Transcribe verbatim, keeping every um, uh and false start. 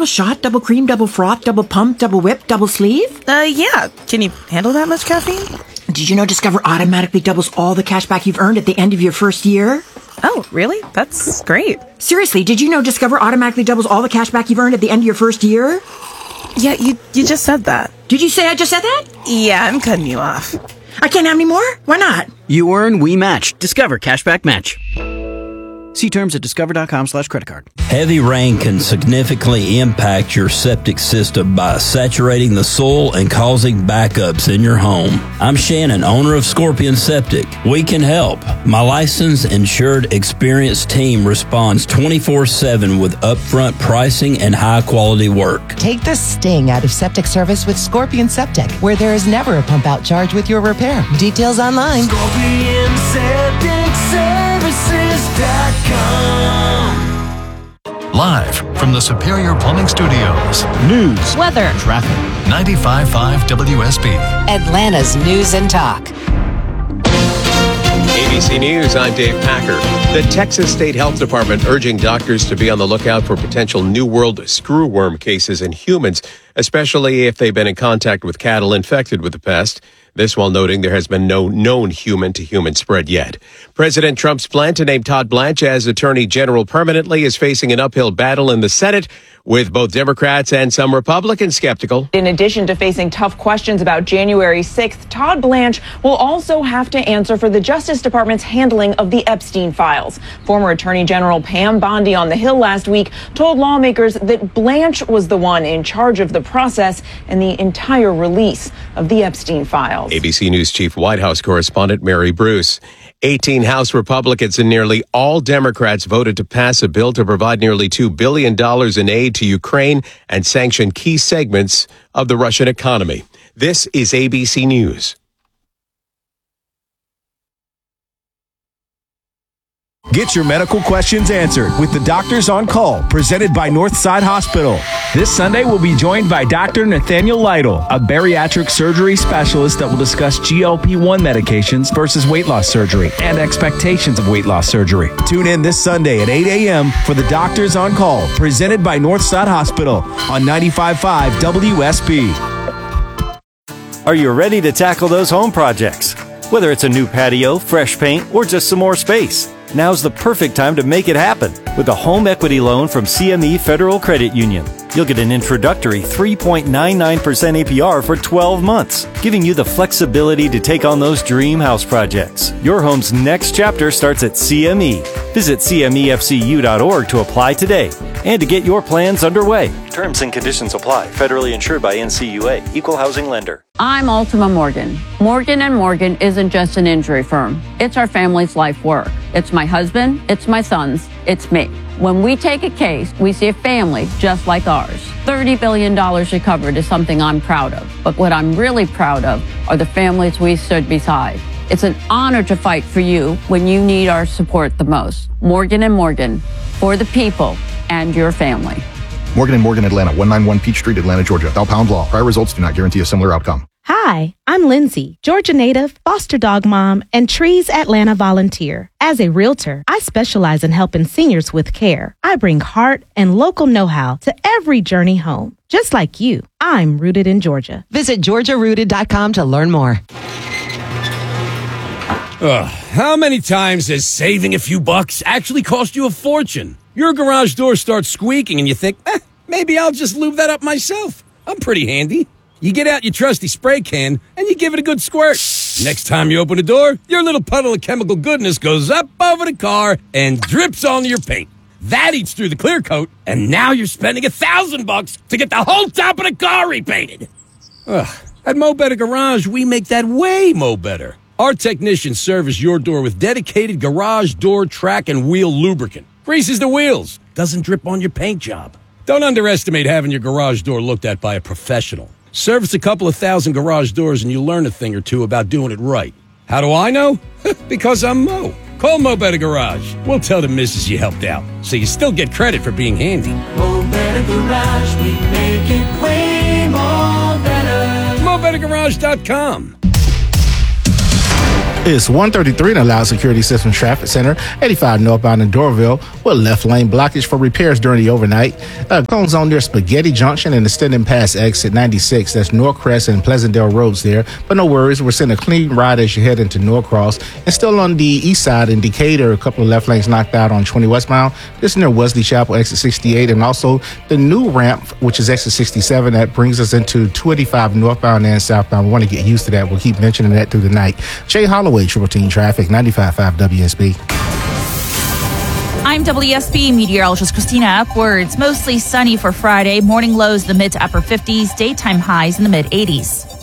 shot, double cream, double froth, double pump, double whip, double sleeve? Uh, yeah. Can you handle that much caffeine? Did you know Discover automatically doubles all the cash back you've earned at the end of your first year? Oh, really? That's great. Seriously, did you know Discover automatically doubles all the cash back you've earned at the end of your first year? Yeah, you you just said that. Did you say I just said that? Yeah, I'm cutting you off. I can't have any more? Why not? You earn, we match. Discover Cashback Match. See terms at discover.com slash credit card. Heavy rain can significantly impact your septic system by saturating the soil and causing backups in your home. I'm Shannon, owner of Scorpion Septic. We can help. My licensed, insured, experienced team responds twenty-four seven with upfront pricing and high-quality work. Take the sting out of septic service with Scorpion Septic, where there is never a pump-out charge with your repair. Details online. Scorpion Septic Services dot com. Live from the Superior Plumbing Studios. News, weather, traffic. ninety-five point five W S B. Atlanta's News and Talk. A B C News, I'm Dave Packer. The Texas State Health Department urging doctors to be on the lookout for potential New World screwworm cases in humans, especially if they've been in contact with cattle infected with the pest. This while noting there has been no known human-to-human spread yet. President Trump's plan to name Todd Blanche as Attorney General permanently is facing an uphill battle in the Senate, with both Democrats and some Republicans skeptical. In addition to facing tough questions about January sixth, Todd Blanche will also have to answer for the Justice Department's handling of the Epstein files. Former Attorney General Pam Bondi on the Hill last week told lawmakers that Blanche was the one in charge of the process and the entire release of the Epstein files. A B C News Chief White House correspondent Mary Bruce. eighteen House Republicans and nearly all Democrats voted to pass a bill to provide nearly two billion dollars in aid to Ukraine and sanction key segments of the Russian economy. This is A B C News. Get your medical questions answered with the Doctors on Call, presented by Northside Hospital. This Sunday, we'll be joined by Doctor Nathaniel Lytle, a bariatric surgery specialist that will discuss G L P one medications versus weight loss surgery and expectations of weight loss surgery. Tune in this Sunday at eight a.m. for the Doctors on Call, presented by Northside Hospital on ninety-five point five W S B. Are you ready to tackle those home projects? Whether it's a new patio, fresh paint, or just some more space, now's the perfect time to make it happen with a home equity loan from C M E Federal Credit Union. You'll get an introductory three point nine nine percent A P R for twelve months, giving you the flexibility to take on those dream house projects. Your home's next chapter starts at C M E. Visit C M E F C U dot org to apply today and to get your plans underway. Terms and conditions apply. Federally insured by N C U A. Equal housing lender. I'm Ultima Morgan. Morgan and Morgan isn't just an injury firm. It's our family's life work. It's my husband, it's my sons, it's me. When we take a case, we see a family just like ours. thirty billion dollars recovered is something I'm proud of. But what I'm really proud of are the families we stood beside. It's an honor to fight for you when you need our support the most. Morgan and Morgan, for the people and your family. Morgan and Morgan, Atlanta, one ninety-one Peach Street, Atlanta, Georgia. Thou pound law. Prior results do not guarantee a similar outcome. Hi, I'm Lindsay, Georgia native, foster dog mom, and Trees Atlanta volunteer. As a realtor, I specialize in helping seniors with care. I bring heart and local know-how to every journey home. Just like you, I'm rooted in Georgia. Visit georgia rooted dot com to learn more. Ugh, how many times has saving a few bucks actually cost you a fortune? Your garage door starts squeaking and you think, eh, maybe I'll just lube that up myself. I'm pretty handy. You get out your trusty spray can and you give it a good squirt. Next time you open the door, your little puddle of chemical goodness goes up over the car and drips onto your paint. That eats through the clear coat, and now you're spending a thousand bucks to get the whole top of the car repainted. Ugh, at Mo Better Garage, we make that way mo better. Our technicians service your door with dedicated garage door track and wheel lubricant. Greases the wheels, doesn't drip on your paint job. Don't underestimate having your garage door looked at by a professional. Service a couple of thousand garage doors and you'll learn a thing or two about doing it right. How do I know? Because I'm Mo. Call Mo Better Garage. We'll tell the missus you helped out, so you still get credit for being handy. Mo Better Garage, we make it way more better. mo better garage dot com. It's one thirty-three in the Loud Security System Traffic Center, eighty-five northbound in Doraville, with left lane blockage for repairs during the overnight. Uh, cone zone near Spaghetti Junction and extending past exit ninety-six. That's Norcrest and Pleasantdale Roads there. But no worries, we're seeing a clean ride as you head into Norcross. And still on the east side in Decatur, a couple of left lanes knocked out on twenty westbound. This is near Wesley Chapel, exit sixty-eight, and also the new ramp, which is exit sixty-seven, that brings us into two eighty-five northbound and southbound. We want to get used to that. We'll keep mentioning that through the night. Jay Holloway, Triple Team Traffic, ninety-five point five W S B. I'm W S B meteorologist Christina Upwards. Mostly sunny for Friday. Morning lows in the mid to upper fifties. Daytime highs in the mid eighties.